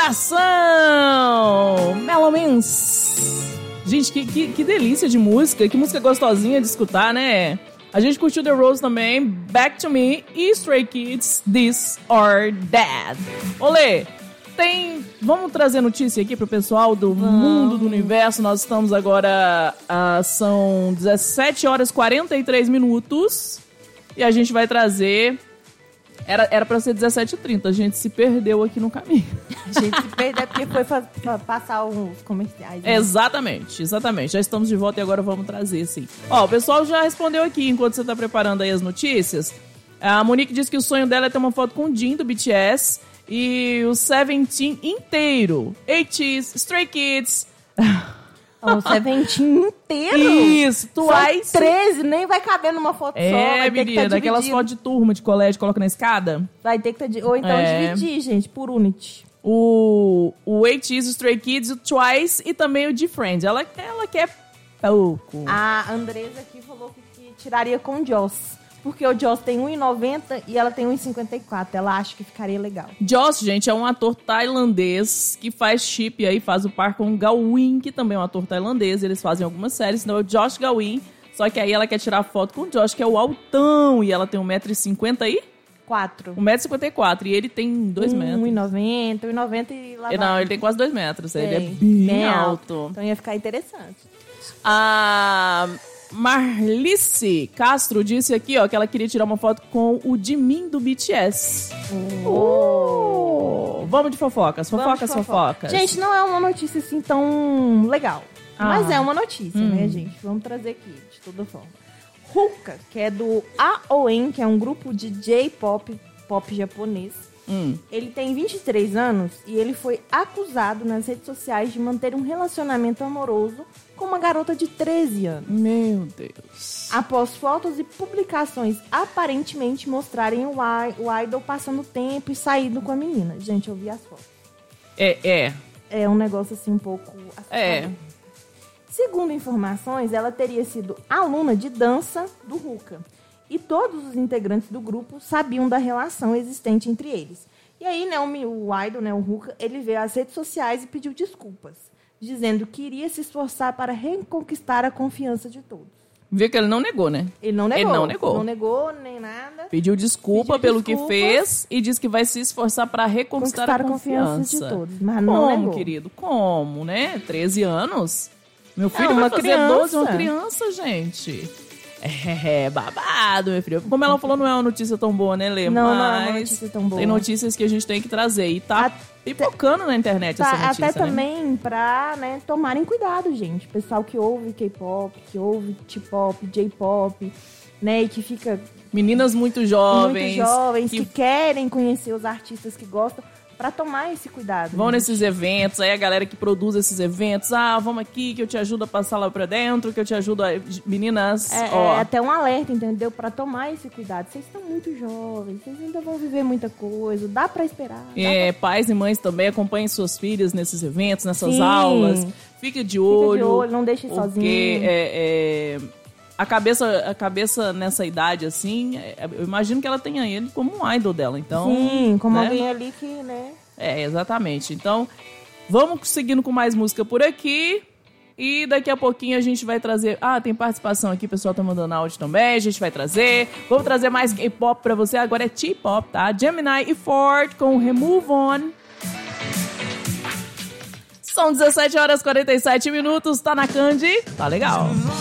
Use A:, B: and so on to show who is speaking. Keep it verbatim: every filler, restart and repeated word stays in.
A: Coração! Melomans. Gente, que, que, que delícia de música. Que música gostosinha de escutar, né? A gente curtiu The Rose também, Back to Me e Stray Kids, This or That. Olê, tem... Vamos trazer notícia aqui pro pessoal do Vamos. mundo, do universo. Nós estamos agora... Uh, são dezessete horas e quarenta e três minutos. E a gente vai trazer... Era, era pra ser dezessete e trinta, a gente se perdeu aqui no caminho.
B: A gente se perdeu porque foi fa- fa- passar os comerciais. Né?
A: Exatamente, exatamente. Já estamos de volta e agora vamos trazer, sim. Ó, o pessoal já respondeu aqui enquanto você tá preparando aí as notícias. A Monique disse que o sonho dela é ter uma foto com o Jin do B T S e o Seventeen inteiro. eighties, Stray Kids...
B: Oh, o Seventeen inteiro?
A: Isso,
B: Twice. São treze, nem vai caber numa foto
A: é,
B: só. É,
A: menina,
B: tá
A: daquelas fotos de turma de colégio, coloca na escada.
B: Vai ter que estar... Tá, ou então é. dividir, gente, por unit.
A: O, o eighties, o Stray Kids, o Twice e também o D-Friends. Ela, ela quer pouco.
B: A Andresa aqui falou que, que tiraria com o Joss. Porque o Joss tem um e noventa e ela tem um e cinquenta e quatro. Ela acha que ficaria legal.
A: Joss, gente, é um ator tailandês que faz chip aí, faz o par com o Gawin, que também é um ator tailandês. Eles fazem algumas séries, então é o Josh Gawin. Só que aí ela quer tirar foto com o Josh, que é o altão. E ela tem um metro e cinquenta e...
B: Quatro.
A: um metro e cinquenta e quatro. E ele tem dois
B: um,
A: metros.
B: um e noventa, um e noventa e lá vai.
A: Não, ele tem quase dois metros. Ele é, é bem,
B: bem
A: alto.
B: alto. Então ia ficar interessante.
A: Ah... Marlice Castro disse aqui, ó, que ela queria tirar uma foto com o Jimin do B T S. Oh. Vamos de fofocas, fofocas,
B: de fofoca.
A: fofocas.
B: Gente, não é uma notícia assim tão legal, ah. mas é uma notícia,
A: hum.
B: né, gente? Vamos trazer aqui, de toda forma. Ruka, que é do A O N, que é um grupo de J-pop, pop japonês.
A: Hum.
B: Ele tem vinte e três anos e ele foi acusado nas redes sociais de manter um relacionamento amoroso com uma garota de treze anos.
A: Meu Deus.
B: Após fotos e publicações aparentemente mostrarem o, I- o idol passando tempo e saindo com a menina. Gente, eu vi as fotos.
A: É, é.
B: É um negócio assim um pouco assustador.
A: É.
B: Segundo informações, ela teria sido aluna de dança do Ruka. E todos os integrantes do grupo sabiam da relação existente entre eles. E aí, né, o, o idol, né, o Ruka, ele veio às redes sociais e pediu desculpas, dizendo que iria se esforçar para reconquistar a confiança de todos.
A: Viu que ele não negou, né?
B: Ele não negou.
A: Ele não negou.
B: Não negou nem nada.
A: Pediu desculpa
B: Pediu
A: pelo que fez e disse que vai se esforçar para reconquistar
B: Conquistar
A: a confiança.
B: a confiança de todos, mas
A: Como,
B: não negou.
A: querido? Como, né? treze anos? Meu filho
B: É uma
A: vai fazer
B: criança.
A: doze, uma criança, gente. É, babado, meu filho. Como ela falou, não é uma notícia tão boa, né, Lê?
B: Não,
A: Mas
B: não é uma notícia tão boa.
A: Tem notícias que a gente tem que trazer. E tá
B: Até,
A: pipocando na internet
B: tá,
A: essa notícia,
B: até
A: né?
B: também pra, né, tomarem cuidado, gente. Pessoal que ouve K-pop, que ouve T-pop, J-pop, né, e que fica...
A: Meninas muito jovens.
B: Muito jovens, que...
A: que...
B: que querem conhecer os artistas que gostam, pra tomar esse cuidado.
A: Vão
B: gente.
A: nesses eventos, aí a galera que produz esses eventos, ah, vamos aqui que eu te ajudo a passar lá pra dentro, que eu te ajudo a... Meninas,
B: é,
A: ó...
B: É até um alerta, entendeu? Pra tomar esse cuidado. Vocês estão muito jovens, vocês ainda vão viver muita coisa, dá pra esperar. Dá
A: É,
B: pra...
A: pais e mães também acompanhem suas filhas nesses eventos, nessas
B: Sim.
A: aulas. Fica de olho.
B: Fica de olho, não deixe
A: porque,
B: sozinho.
A: é, é, a, cabeça, a cabeça nessa idade, assim, é, eu imagino que ela tenha ele como um idol dela. Então,
B: Sim, como
A: né?
B: alguém ali que, né...
A: É, exatamente. Então, vamos seguindo com mais música por aqui. E daqui a pouquinho a gente vai trazer... Ah, tem participação aqui, o pessoal tá mandando áudio também. A gente vai trazer. Vamos trazer mais K-pop pra você. Agora é T-pop, tá? Gemini e Ford com Remove On. São dezessete horas e quarenta e sete minutos. Tá na Candy? Tá legal.